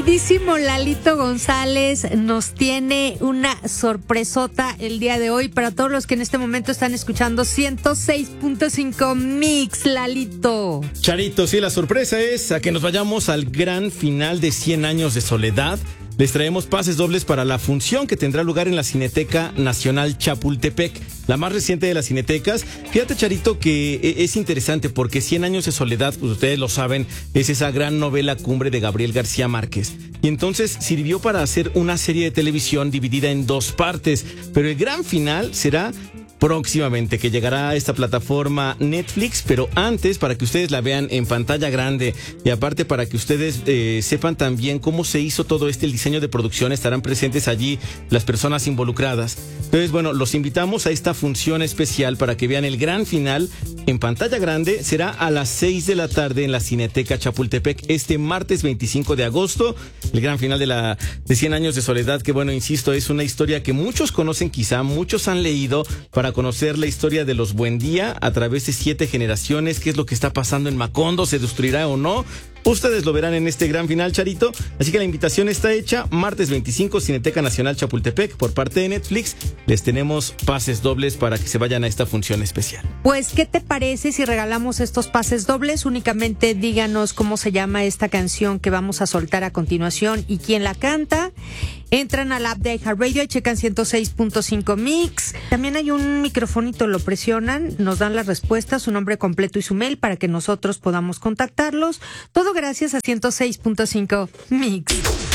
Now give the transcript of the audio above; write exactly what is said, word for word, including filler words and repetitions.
Queridísimo Lalito González nos tiene una sorpresota el día de hoy para todos los que en este momento están escuchando ciento seis punto cinco Mix, Lalito. Charito, sí, la sorpresa es a que nos vayamos al gran final de cien años de soledad. Les traemos pases dobles para la función que tendrá lugar en la Cineteca Nacional Chapultepec, la más reciente de las cinetecas. Fíjate, Charito, que es interesante porque cien años de soledad, pues ustedes lo saben, es esa gran novela cumbre de Gabriel García Márquez. Y entonces sirvió para hacer una serie de televisión dividida en dos partes, pero el gran final será próximamente, que llegará a esta plataforma Netflix, pero antes para que ustedes la vean en pantalla grande y aparte para que ustedes eh, sepan también cómo se hizo todo este el diseño de producción, estarán presentes allí las personas involucradas. Entonces, bueno, los invitamos a esta función especial para que vean el gran final en pantalla grande. Será a las seis de la tarde en la Cineteca Chapultepec este martes veinticinco de agosto, el gran final de la de cien años de soledad, que bueno, insisto, es una historia que muchos conocen, quizá muchos han leído, para conocer la historia de los Buendía a través de siete generaciones, qué es lo que está pasando en Macondo, se destruirá o no. Ustedes lo verán en este gran final, Charito. Así que la invitación está hecha. Martes veinticinco, Cineteca Nacional Chapultepec, por parte de Netflix. Les tenemos pases dobles para que se vayan a esta función especial. Pues, ¿qué te parece si regalamos estos pases dobles? Únicamente díganos cómo se llama esta canción que vamos a soltar a continuación y quién la canta. Entran al app de iHeartRadio y checan ciento seis punto cinco Mix. También hay un microfonito, lo presionan, nos dan la respuesta, su nombre completo y su mail para que nosotros podamos contactarlos. Todo gracias a ciento seis punto cinco Mix.